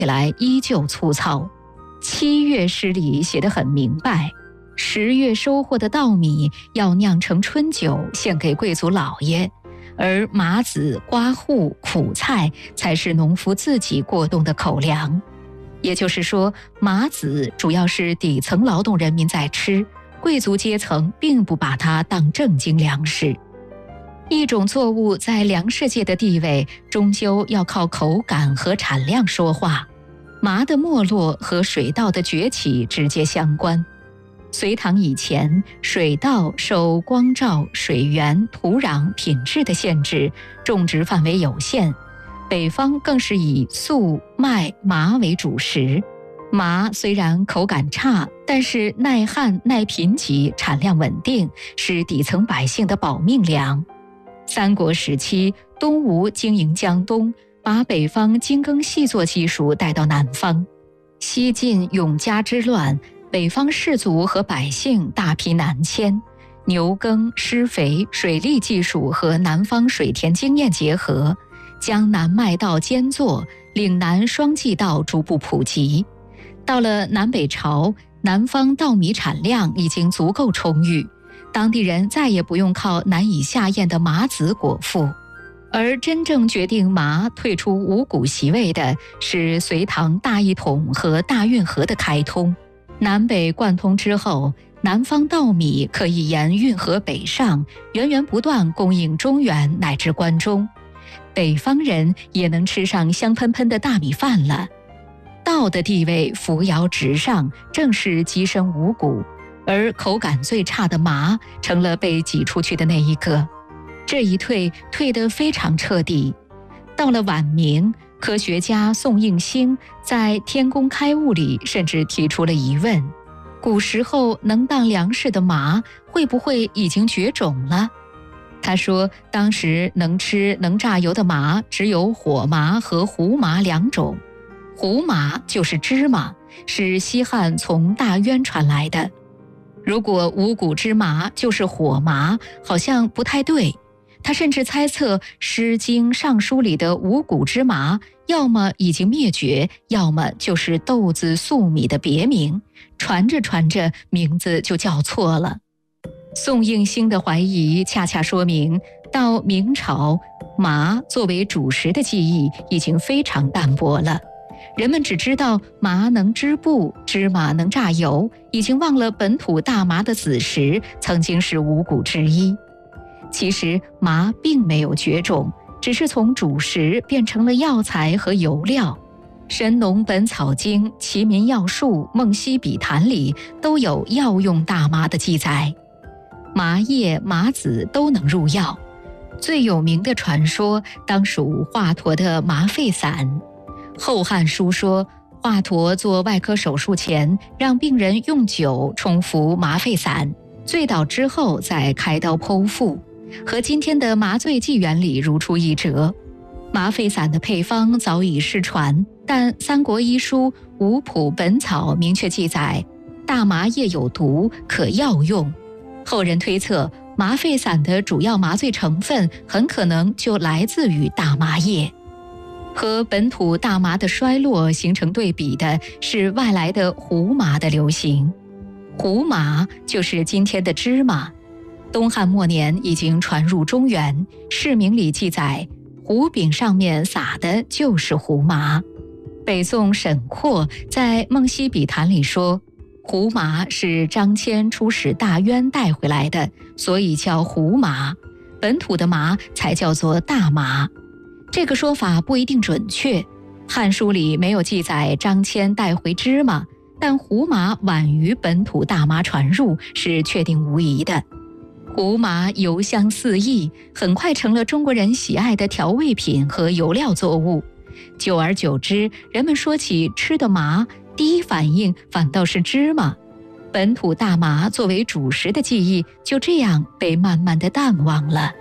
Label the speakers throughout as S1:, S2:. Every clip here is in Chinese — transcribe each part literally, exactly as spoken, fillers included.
S1: 起来依旧粗糙。七月诗里写得很明白，十月收获的稻米要酿成春酒献给贵族老爷，而麻子、瓜瓠、苦菜才是农夫自己过冬的口粮。也就是说，麻子主要是底层劳动人民在吃，贵族阶层并不把它当正经粮食。一种作物在粮食界的地位，终究要靠口感和产量说话。麻的没落和水稻的崛起直接相关。隋唐以前，水稻受光照、水源、土壤品质的限制，种植范围有限，北方更是以粟、麦、麻为主食。麻虽然口感差，但是耐旱、耐贫瘠，产量稳定，是底层百姓的保命粮。三国时期，东吴经营江东，把北方精耕细作技术带到南方。西晋永嘉之乱，北方士族和百姓大批南迁，牛耕、施肥、水利技术和南方水田经验结合，江南麦稻兼作，岭南双季稻逐步普及。到了南北朝，南方稻米产量已经足够充裕，当地人再也不用靠难以下咽的麻子果腹。而真正决定麻退出五谷席位的是隋唐大一统和大运河的开通。南北贯通之后，南方稻米可以沿运河北上，源源不断供应中原乃至关中，北方人也能吃上香喷喷的大米饭了。稻的地位扶摇直上，正是跻身五谷，而口感最差的麻成了被挤出去的那一个。这一退退得非常彻底。到了晚明，科学家宋应星在《天工开物》里甚至提出了疑问：古时候能当粮食的麻会不会已经绝种了？他说，当时能吃能榨油的麻只有火麻和胡麻两种。胡麻就是芝麻，是西汉从大渊传来的。如果五谷之麻就是火麻，好像不太对。他甚至猜测《诗经》《尚书》里的五谷之麻，要么已经灭绝，要么就是豆子、粟米的别名，传着传着名字就叫错了。宋应星的怀疑恰恰说明，到明朝，麻作为主食的记忆已经非常淡薄了。人们只知道麻能织布，芝麻能榨油，已经忘了本土大麻的子实曾经是五谷之一。其实麻并没有绝种，只是从主食变成了药材和油料。《神农本草经》《齐民要术》《梦溪笔谈》里都有药用大麻的记载。麻叶、麻籽都能入药，最有名的传说当属华佗的麻沸散。《后汉书》说，华佗做外科手术前，让病人用酒冲服麻沸散，醉倒之后再开刀剖腹，和今天的麻醉剂原理如出一辙。麻沸散的配方早已失传，但《三国医书》《五谱本草》明确记载，大麻叶有毒，可药用。后人推测，麻沸散的主要麻醉成分很可能就来自于大麻叶。和本土大麻的衰落形成对比的是外来的胡麻的流行。胡麻就是今天的芝麻，东汉末年已经传入中原，释名里记载，胡饼上面撒的就是胡麻。北宋沈括在《梦溪笔谈》里说，胡麻是张骞出使大渊带回来的，所以叫胡麻，本土的麻才叫做大麻。这个说法不一定准确，《汉书》里没有记载张骞带回芝麻，但胡麻晚于本土大麻传入是确定无疑的。胡麻油香四溢，很快成了中国人喜爱的调味品和油料作物。久而久之，人们说起吃的麻，第一反应反倒是芝麻。本土大麻作为主食的记忆就这样被慢慢的淡忘了。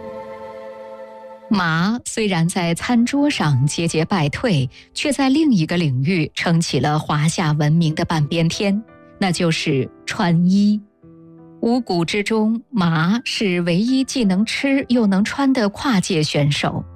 S1: 麻虽然在餐桌上节节败退，却在另一个领域撑起了华夏文明的半边天，那就是穿衣。五谷之中，麻是唯一既能吃又能穿的跨界选手。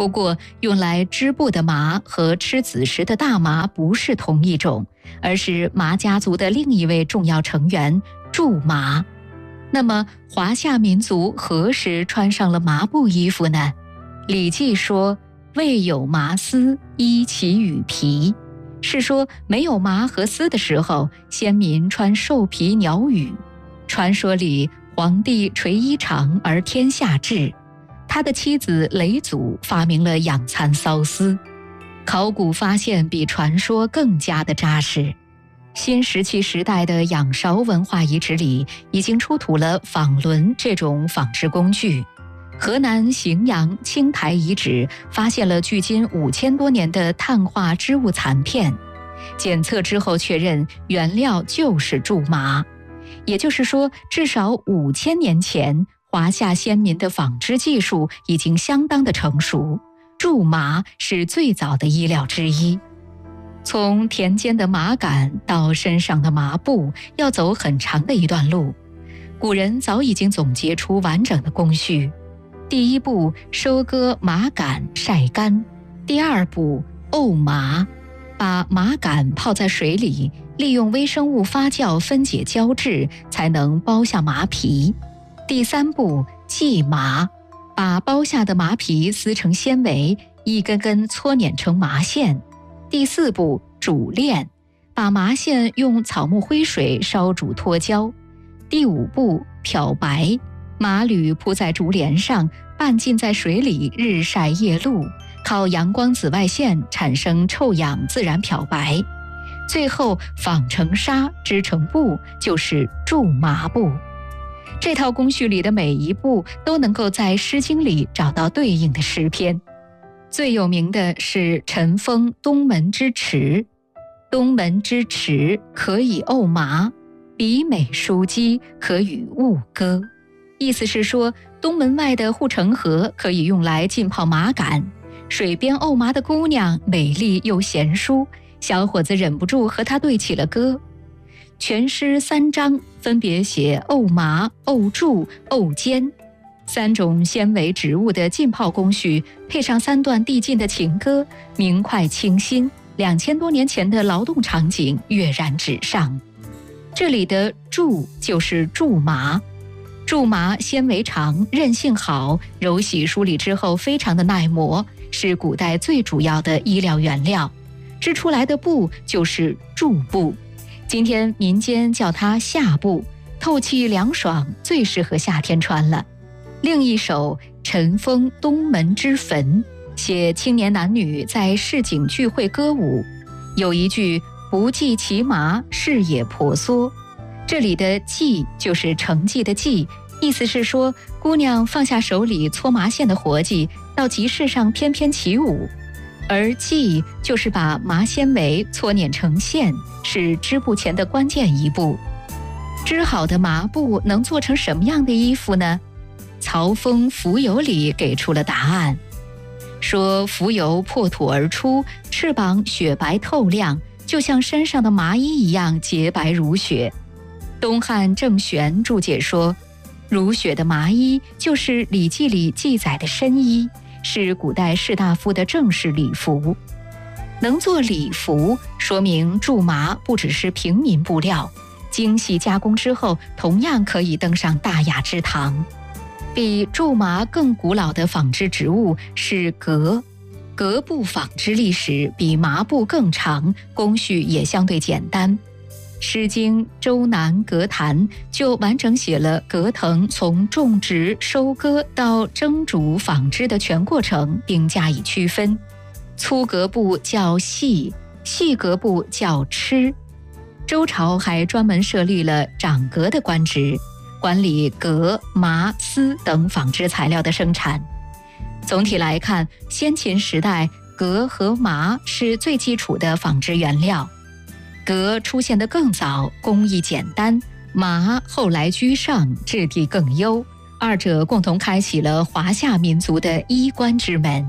S1: 不过，用来织布的麻和吃子时的大麻不是同一种，而是麻家族的另一位重要成员苎麻。那么，华夏民族何时穿上了麻布衣服呢？《礼记》说：“未有麻丝，衣其羽皮。”是说没有麻和丝的时候，先民穿兽皮鸟羽。传说里，皇帝垂衣长而天下治，他的妻子嫘祖发明了养蚕缫丝。考古发现比传说更加的扎实。新石器时代的仰韶文化遗址里已经出土了纺轮这种纺织工具。河南荥阳青台遗址发现了距今五千多年的碳化织物残片，检测之后确认原料就是苎麻。也就是说，至少五千年前，华夏先民的纺织技术已经相当的成熟，苎麻是最早的衣料之一。从田间的麻杆到身上的麻布，要走很长的一段路。古人早已经总结出完整的工序。第一步，收割麻杆晒干；第二步，沤麻，把麻杆泡在水里，利用微生物发酵分解胶质，才能剥下麻皮。第三步，系麻，把剥下的麻皮撕成纤维，一根根搓捻成麻线。第四步，煮炼，把麻线用草木灰水烧煮脱胶。第五步，漂白，麻缕铺在竹帘上，半浸在水里日晒夜露，靠阳光紫外线产生臭氧自然漂白。最后纺成纱，织成布，就是苎麻布。这套工序里的每一步都能够在《诗经》里找到对应的诗篇。最有名的是陈封东门之池。东门之池，可以沤麻，比美书机，可与物割。意思是说，东门外的护城河可以用来浸泡麻杆，水边沤麻的姑娘美丽又贤淑，小伙子忍不住和她对起了歌。全诗三章分别写沤麻、沤苎、沤尖三种纤维植物的浸泡工序，配上三段递进的情歌，明快清新，两千多年前的劳动场景跃然纸上。这里的苎就是苎麻，苎麻纤维长，韧性好，揉洗梳理之后非常的耐磨，是古代最主要的衣料原料。织出来的布就是苎布，今天民间叫它夏布，透气凉爽，最适合夏天穿了。另一首《陈封东门之坟》写青年男女在市井聚会歌舞，有一句不系其麻，事也婆娑。这里的系就是成绩的绩，意思是说姑娘放下手里搓麻线的活计，到集市上翩翩起舞。而系就是把麻纤维搓捻成线，是织布前的关键一步。织好的麻布能做成什么样的衣服呢？曹风《蜉蝣》里给出了答案，说蜉蝣破土而出，翅膀雪白透亮，就像身上的麻衣一样洁白如雪。东汉郑玄注解说，如雪的麻衣就是《礼记》里记载的深衣，是古代士大夫的正式礼服。能做礼服，说明苎麻不只是平民布料，精细加工之后同样可以登上大雅之堂。比苎麻更古老的纺织植物是革，革布纺织历史比麻布更长，工序也相对简单。《诗经·周南革坛》就完整写了革藤从种植、收割到蒸煮纺织的全过程，并加以区分。粗革布叫细，细革布叫螭。周朝还专门设立了长革的官职，管理革、麻、丝等纺织材料的生产。总体来看，先秦时代革和麻是最基础的纺织原料。革出现得更早，工艺简单；麻后来居上，质地更优，二者共同开启了华夏民族的衣冠之门。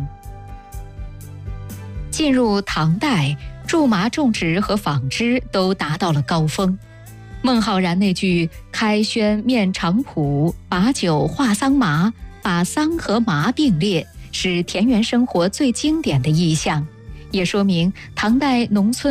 S1: 进入唐代，苎麻种植和纺织都达到了高峰。孟浩然那句“开轩面场圃，把酒话桑麻”，把桑和麻并列， 是田园生活最经典的意象，也说明唐代农村